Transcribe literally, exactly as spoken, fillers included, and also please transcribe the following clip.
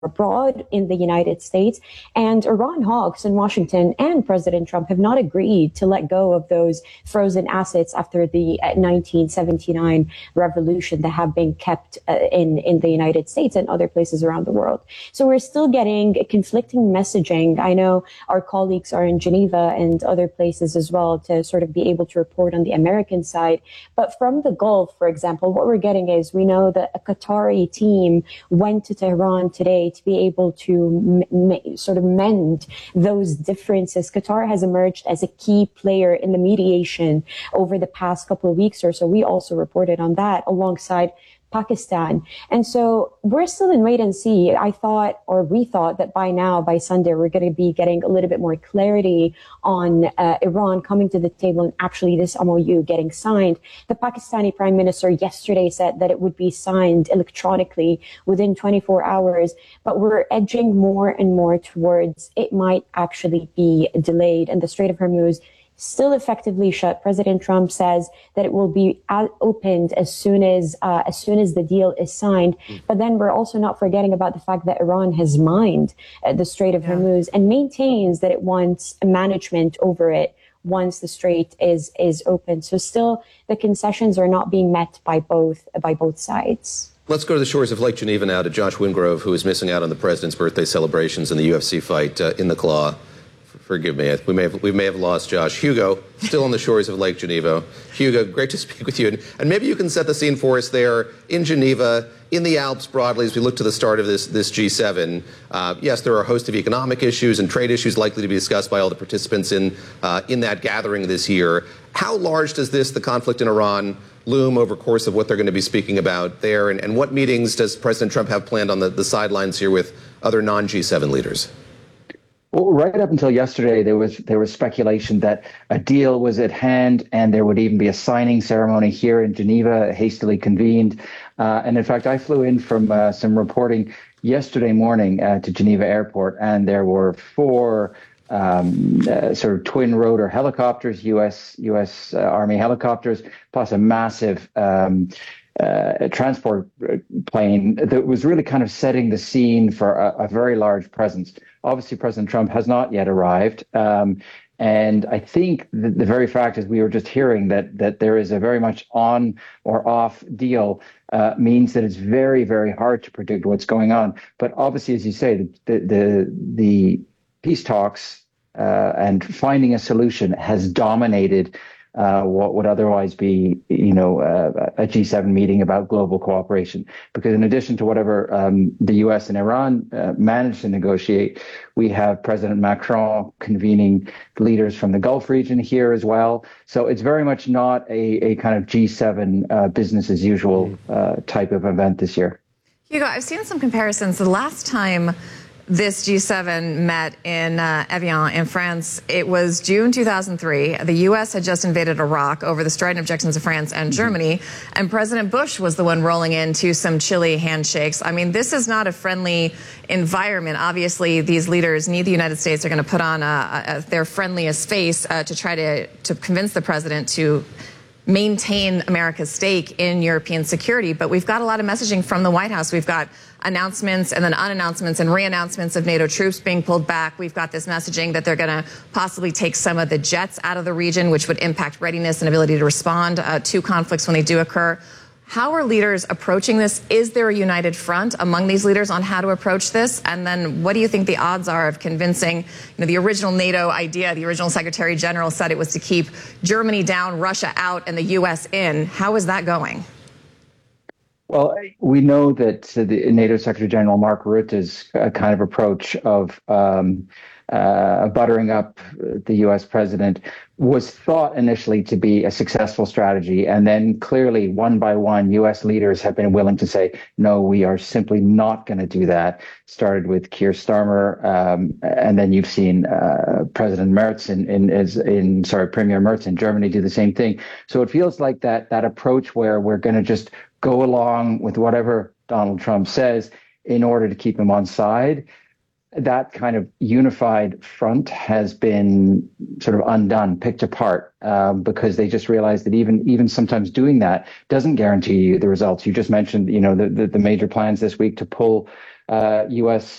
abroad in the United States. And Iran hawks in Washington and President Trump have not agreed to let go of those frozen assets after the nineteen seventy-nine revolution that have been kept uh, in, in the United States and other places around the world. So we're still getting conflicting messaging. I know our colleagues are in Geneva and other places as well to sort of be able to report on the American side. But from the Gulf, for example, what we're getting is we know that a Qatari team went to Tehran today to be able to m- m- sort of mend those differences. Qatar has emerged as a key player in the mediation over the past couple of weeks or so. We also reported on that alongside Pakistan. And so we're still in wait and see. I thought, or we thought, that by now, by Sunday, we're going to be getting a little bit more clarity on uh, Iran coming to the table and actually this M O U getting signed. The Pakistani Prime Minister yesterday said that it would be signed electronically within twenty-four hours, but we're edging more and more towards it might actually be delayed. And the Strait of Hormuz still effectively shut. President Trump says that it will be opened as soon as uh, as soon as the deal is signed. Mm. But then we're also not forgetting about the fact that Iran has mined uh, the Strait of yeah. Hormuz and maintains that it wants management over it once the strait is is open. So still, the concessions are not being met by both by both sides. Let's go to the shores of Lake Geneva now to Josh Wingrove, who is missing out on the president's birthday celebrations in the U F C fight uh, in the Claw. Forgive me. We may have we may have lost Josh. Hugo, still on the shores of Lake Geneva. Hugo, great to speak with you. And, and maybe you can set the scene for us there in Geneva, in the Alps broadly, as we look to the start of this, this G seven. Uh, yes, there are a host of economic issues and trade issues likely to be discussed by all the participants in, uh, in that gathering this year. How large does this, the conflict in Iran, loom over the course of what they're going to be speaking about there? And, and what meetings does President Trump have planned on the, the sidelines here with other non G seven leaders? Well, right up until yesterday, there was there was speculation that a deal was at hand, and there would even be a signing ceremony here in Geneva, hastily convened. Uh, and in fact, I flew in from uh, some reporting yesterday morning uh, to Geneva Airport, and there were four um, uh, sort of twin rotor helicopters, U S U S uh, Army helicopters, plus a massive Um, Uh, a transport plane that was really kind of setting the scene for a, a very large presence. Obviously, President Trump has not yet arrived. Um, and I think the, the very fact, as we were just hearing, that that there is a very much on or off deal uh, means that it's very, very hard to predict what's going on. But obviously, as you say, the the the, the peace talks uh, and finding a solution has dominated Uh, what would otherwise be, you know, uh, a G seven meeting about global cooperation. Because in addition to whatever um, the U S and Iran uh, managed to negotiate, we have President Macron convening leaders from the Gulf region here as well. So it's very much not a, a kind of G seven uh, business as usual uh, type of event this year. Hugo, I've seen some comparisons. The last time this G seven met in uh, Evian in France, it was June two thousand three. The U S had just invaded Iraq over the strident objections of France and Germany, mm-hmm. and President Bush was the one rolling into some chilly handshakes. I mean, this is not a friendly environment. Obviously, these leaders need the United States are going to put on a, a, their friendliest face uh, to try to, to convince the president to maintain America's stake in European security. But we've got a lot of messaging from the White House. We've got announcements and then unannouncements and re-announcements of NATO troops being pulled back. We've got this messaging that they're going to possibly take some of the jets out of the region, which would impact readiness and ability to respond uh, to conflicts when they do occur. How are leaders approaching this? Is there a united front among these leaders on how to approach this? And then what do you think the odds are of convincing, you know, the original NATO idea, the original Secretary General said it was to keep Germany down, Russia out, and the U S in. How is that going? Well, we know that the NATO Secretary General Mark Rutte's uh, kind of approach of um, uh, buttering up the U S president was thought initially to be a successful strategy. And then clearly, one by one, U S leaders have been willing to say, no, we are simply not going to do that. Started with Keir Starmer. Um, and then you've seen uh, President Merz in, in, in, sorry, Premier Merz in Germany do the same thing. So it feels like that, that approach where we're going to just go along with whatever Donald Trump says in order to keep him on side. That kind of unified front has been sort of undone, picked apart, um, because they just realized that even even sometimes doing that doesn't guarantee you the results. You just mentioned, you know, the, the, the major plans this week to pull uh, U S